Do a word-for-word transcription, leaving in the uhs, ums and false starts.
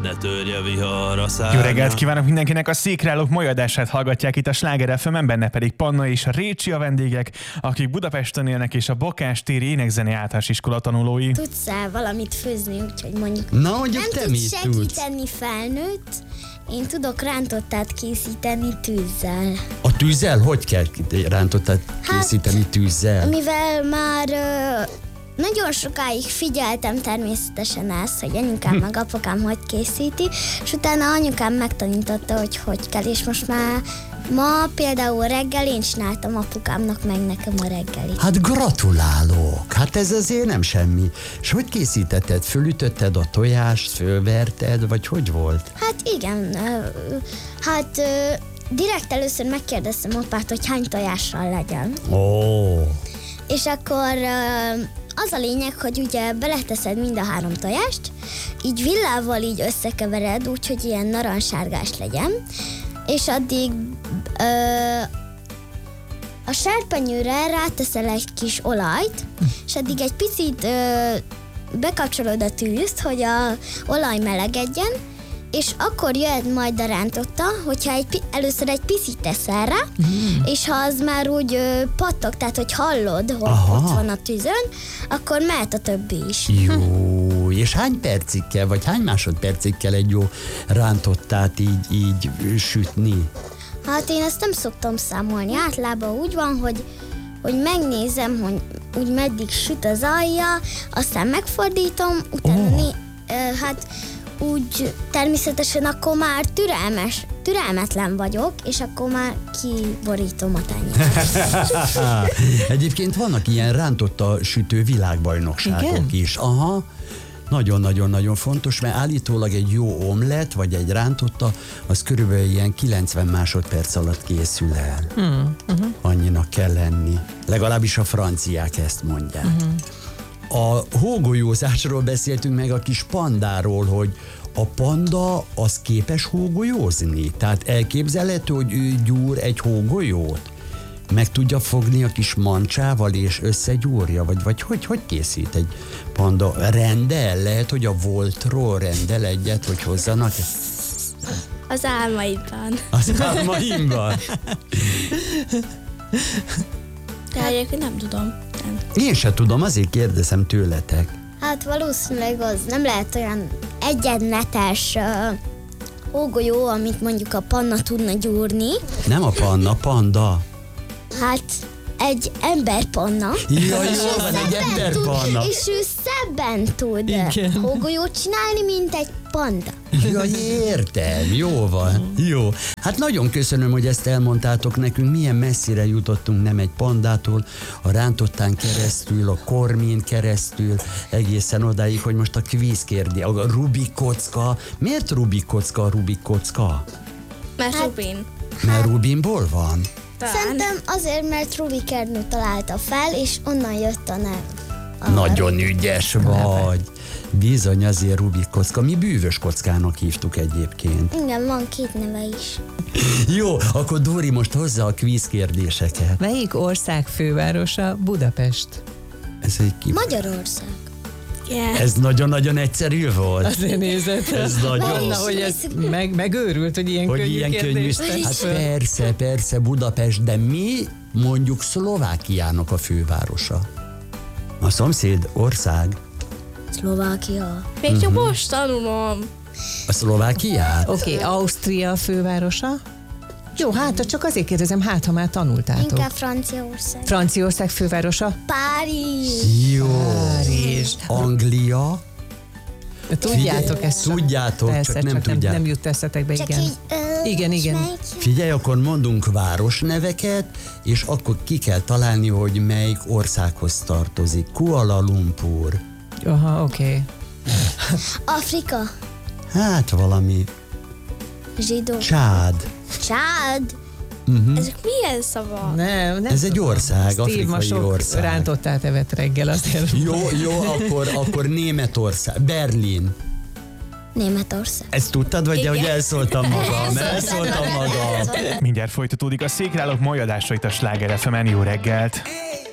ne törje vihar a szárnya. Jó reggelt kívánok mindenkinek, a Székreállók mai adását hallgatják itt a Sláger ef em-en, benne pedig Panna és a Récsi a vendégek, akik Budapesten élnek, és a Bakás téri énekzeni általános iskola tanulói. Tudsz-e valamit főzni, úgyhogy mondjuk Na, mondjuk nem te tudsz mit tudsz? segíteni felnőtt, én tudok rántottát készíteni tűzzel. A tűzzel? Hogy kell rántottát készíteni tűzzel? Mivel már ö, nagyon sokáig figyeltem természetesen ezt, hogy anyukám meg apukám hogy készíti, és utána anyukám megtanította, hogy hogy kell, és most már ma például reggel én csináltam apukámnak meg nekem a reggelit. Hát gratulálok! Hát ez azért nem semmi. És hogy készítetted? Fölütötted a tojást, fölverted, vagy hogy volt? Hát igen, ö, hát ö, direkt először megkérdeztem apát, hogy hány tojással legyen. Ó, És akkor ö, az a lényeg, hogy ugye beleteszed mind a három tojást, így villával így összekevered, úgyhogy ilyen narancssárgás legyen, és addig ö, a serpenyőre ráteszel egy kis olajt, és addig egy picit ö, bekapcsolod a tűzt, hogy a olaj melegedjen, és akkor jöhet majd a rántotta, hogyha egy, pi- először egy picit teszel rá, mm. és ha az már úgy ö, pattog, tehát hogy hallod, hogy Aha. ott van a tűzön, akkor mehet a többi is. jó. És hány percig kell, vagy hány másodpercig kell egy jó rántottát így, így sütni? Hát én ezt nem szoktam számolni, általában úgy van, hogy, hogy megnézem, hogy úgy meddig süt az alja, aztán megfordítom, utána Oh. né- ö, hát úgy természetesen akkor már türelmes, türelmetlen vagyok, és akkor már kiborítom a tányért. Egyébként vannak ilyen rántotta sütő világbajnokságok Igen? is. Aha. Nagyon-nagyon-nagyon fontos, mert állítólag egy jó omlett, vagy egy rántotta, az körülbelül ilyen kilencven másodperc alatt készül el. Hmm. Uh-huh. Annyinak kell lenni. Legalábbis a franciák ezt mondják. Uh-huh. A hógolyózásról beszéltünk meg, a kis pandáról, hogy a panda az képes hógolyózni? Tehát elképzelhető, hogy ő gyúr egy hógolyót? Meg tudja fogni a kis mancsával és összegyúrja? Vagy, vagy hogy, hogy készít egy panda? Rendel? Lehet, hogy a Voltról rendel egyet, hogy hozzanak? Az álmaidban. Az álmaimban. De egyébként nem tudom. Nem. Én se tudom, azért kérdezem tőletek. Hát valószínűleg az nem lehet olyan egyenletes uh, hógolyó, amit mondjuk a panna tudna gyúrni. Nem a panna, panda. Hát egy emberpanna. Ja, jó, van egy Szebben emberpanna. tud, és ő szebben tud Igen. hógolyót csinálni, mint egy panda. Ja, értem, jó van, jó. Hát nagyon köszönöm, hogy ezt elmondtátok nekünk, milyen messzire jutottunk, nem egy pandától, a rántottán keresztül, a kormén keresztül, egészen odáig, hogy most a kvíz kérdi, a Rubik kocka. Miért Rubik kocka a Rubik kocka? Mert Hát- Rubin. Mert Rubinból van? Talán. Szerintem azért, mert Rubik Ernő találta fel, és onnan jött a nev. A Nagyon ügyes vagy. Bizony, azért Rubik kocka. Mi bűvös kockának hívtuk egyébként. Igen, van két neve is. Jó, akkor Dóri most hozza a kvíz kérdéseket. Melyik ország fővárosa Budapest? Ez egy ki... Magyarország. Yeah. Ez nagyon-nagyon egyszerű volt. Azért nézett. Ez nagyon... Na, hogy ez meg, megőrült, hogy ilyen Hogy könnyű ilyen könnyű. kérdést tesz Hát föl. persze, persze, Budapest, de mi mondjuk Szlovákiának a fővárosa? A szomszéd ország. Szlovákia. Még csak most tanulom. A Szlovákiát? Oké, okay, Ausztria a fővárosa? Jó, hát csak azért kérdezem, hát ha már tanultátok. Inkább Franciaország. Franciaország fővárosa? Párizs. Jó. Párizs. Anglia? Tudjátok ezt? Tudjátok, Persze, csak nem csak tudják. Nem, nem jut eszetekbe, Csak igen. így... Ö, Igen, és igen. melyik? Figyelj, akkor mondunk városneveket, és akkor ki kell találni, hogy melyik országhoz tartozik. Kuala Lumpur. Aha, oké. Okay. Afrika. Hát valami. Zsidó. Csád. Csád. Ezek milyen szavak? Nem, nem Ez egy tudom. ország, Steve ma afrikai sok ország. rántottát evett reggel azért. Jó, jó, akkor, akkor Németország. Berlin. Németország. Ezt tudtad, vagy hogy elszóltam magam? Elszóltam magam. Mindjárt folytatódik a Székreállók mai adásait a Sláger ef em-en. Jó reggelt!